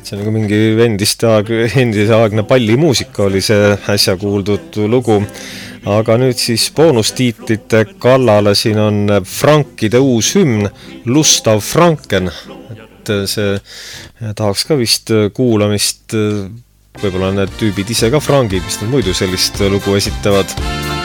see on nagu mingi endisaegne pallimuusika oli see äsja kuuldud lugu. Aga nüüd siis boonustiitlite kallale siin on Frankide uus hümn Lust auf Franken. Et see tahaks ka vist kuulamist, võib-olla need tüübid ise ka frangid, mis nad muidu sellist lugu esitavad.